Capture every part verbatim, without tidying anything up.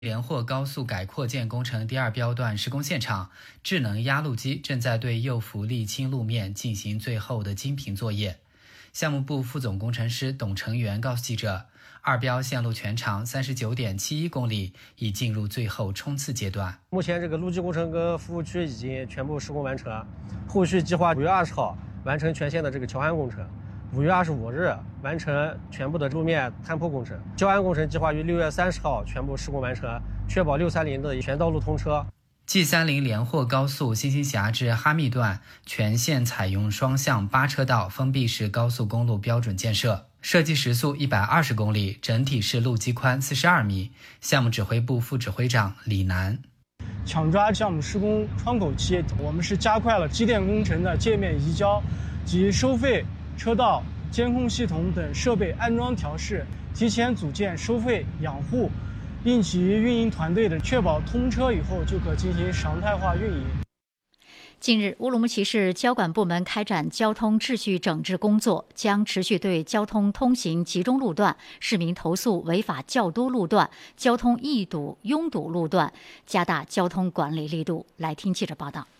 连霍高速改扩建工程第二标段施工现场，智能压路机正在对右幅沥青路面进行最后的精平作业。项目部副总工程师董成元告诉记者，二标线路全长 三十九点七一公里，已进入最后冲刺阶段。 目前这个路基工程跟服务区已经全部施工完成，后续计划五月二十号完成全线的这个桥涵工程，五月二十五日完成全部的路面摊铺工程，交安工程计划于六月三十号全部施工完成，确保六三零的全道路通车。 G 三零 连霍高速新兴峡至哈密段全线采用双向八车道封闭式高速公路标准建设，设计时速一百二十公里，整体是路基宽四十二米。项目指挥部副指挥长李楠， 抢抓项目施工窗口期，我们是加快了机电工程的界面移交及收费、车道、监控系统等设备安装调试，提前组建收费养护应急运营团队的，确保通车以后就可进行常态化运营。 近日，乌鲁木齐市交管部门开展交通秩序整治工作，将持续对交通通行集中路段、市民投诉违法较多路段、交通易堵拥堵路段加大交通管理力度。来听记者报道。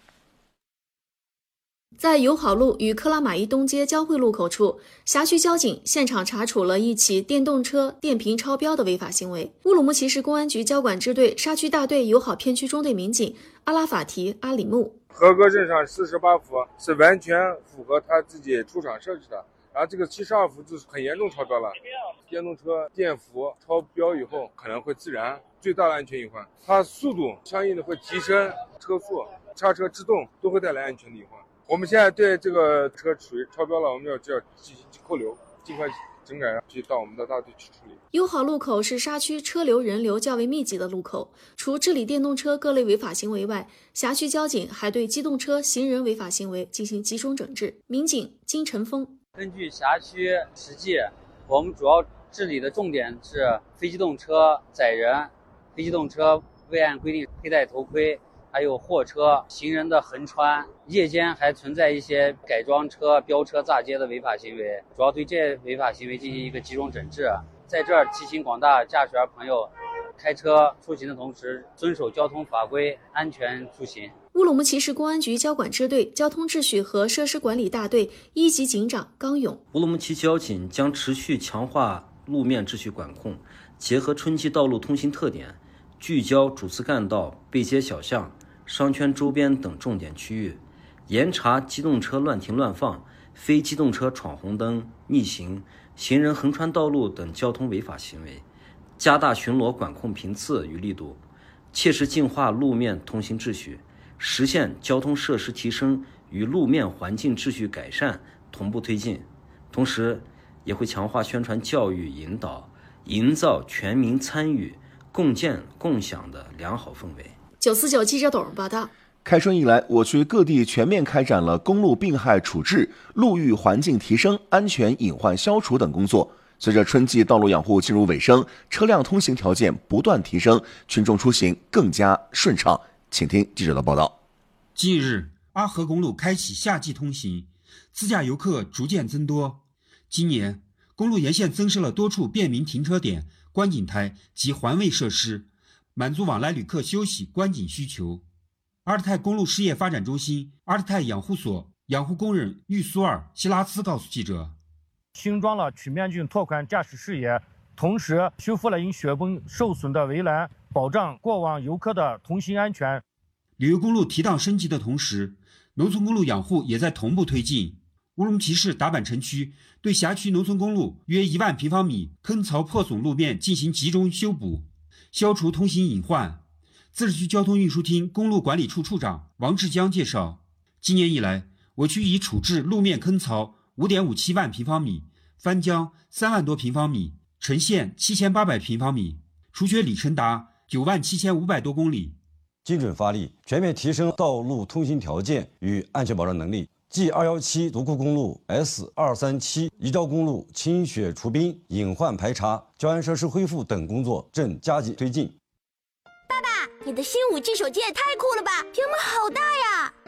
在友好路与克拉玛依东街交汇路口处，辖区交警现场查处了一起电动车电瓶超标的违法行为。乌鲁木齐市公安局交管支队沙区大队友好片区中队民警阿拉法提阿里木， 合格证上四十八幅是完全符合他自己出厂设置的，然后这个七十二幅就是很严重超标了。电动车电伏超标以后可能会自燃，最大的安全隐患，它速度相应的会提升，车速、刹车、制动都会带来安全的隐患。我们现在对这个车属于超标了，我们要就要进行扣留，尽快整改，去到我们的大队去处理。 友好路口是沙区车流人流较为密集的路口，除治理电动车各类违法行为外，辖区交警还对机动车、行人违法行为进行集中整治。民警金晨峰， 根据辖区实际，我们主要治理的重点是非机动车载人、非机动车未按规定佩戴头盔，还有货车、行人的横穿，夜间还存在一些改装车、飙车炸街的违法行为，主要对这些违法行为进行一个集中整治。在这儿提醒广大驾驶员朋友，开车出行的同时遵守交通法规，安全出行。 乌鲁木齐市公安局交管支队交通秩序和设施管理大队一级警长刚勇， 乌鲁木齐交警将持续强化路面秩序管控，结合春季道路通行特点，聚焦主次干道、背街小巷、商圈周边等重点区域，严查机动车乱停乱放、非机动车闯红灯、逆行、行人横穿道路等交通违法行为，加大巡逻管控频次与力度，切实净化路面通行秩序，实现交通设施提升与路面环境秩序改善同步推进。同时，也会强化宣传教育引导，营造全民参与、共建共享的良好氛围。 九四九记者董报道。 开春以来，我区各地全面开展了公路病害处置、路域环境提升、安全隐患消除等工作。随着春季道路养护进入尾声，车辆通行条件不断提升，群众出行更加顺畅。请听记者的报道。 近日，阿河公路开启夏季通行，自驾游客逐渐增多。今年，公路沿线增设了多处便民停车点、观景台及环卫设施，满足往来旅客休息观景需求。阿尔泰公路事业发展中心阿尔泰养护所养护工人玉苏尔希拉兹告诉记者， 新装了曲面镜拓宽驾驶视野，同时修复了因雪崩受损的围栏，保障过往游客的通行安全。 旅游公路提档升级的同时，农村公路养护也在同步推进。乌鲁木齐市达坂城区对辖区农村公路约一万平方米坑槽破损路面进行集中修补，消除通行隐患。自治区交通运输厅公路管理处处长王志江介绍，今年以来，我区已处置路面坑槽 五点五七万平方米，翻浆三万多平方米，沉陷七千八百平方米，除雪里程达九万七千五百多公里。 精准发力，全面提升道路通行条件与安全保障能力。G 二一七独库公路、S 二三七宜昭公路清雪除冰、隐患排查、交安设施恢复等工作正加紧推进。 爸爸，你的新五 G 手机也太酷了吧，屏幕好大呀！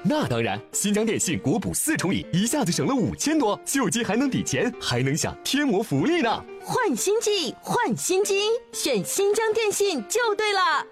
那当然，新疆电信国补四重礼，一下子省了五千多，救急还能抵钱，还能享天魔福利呢。 换新机，换新机，选新疆电信就对了。